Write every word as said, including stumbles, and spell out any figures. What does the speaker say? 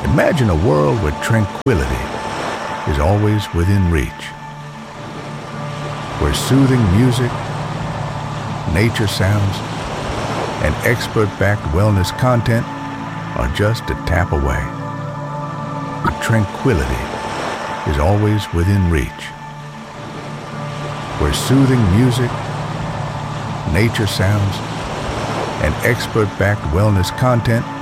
Imagine a world where tranquility is always within reach, where soothing music, nature sounds, and expert-backed wellness content are just a tap away. Where tranquility is always within reach, where soothing music, nature sounds, and expert-backed wellness content